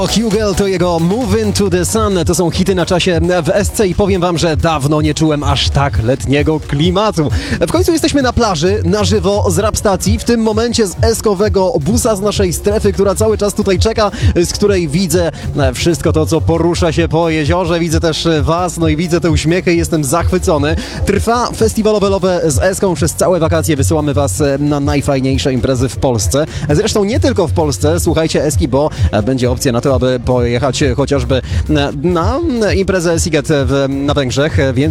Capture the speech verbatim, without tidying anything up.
Hugel to jego Move Into the Sun, to są hity na czasie w Esce i powiem wam, że dawno nie czułem aż tak letniego klimatu. W końcu jesteśmy na plaży, na żywo z rap stacji, w tym momencie z eskowego busa z naszej strefy, która cały czas tutaj czeka, z której widzę wszystko to, co porusza się po jeziorze, widzę też was, no i widzę te uśmiechy i jestem zachwycony. Trwa festiwalowe Love z Eską, przez całe wakacje wysyłamy was na najfajniejsze imprezy w Polsce. Zresztą nie tylko w Polsce, słuchajcie Eski, bo będzie opcja na to, aby pojechać chociażby na, na imprezę Siget w, na Węgrzech, więc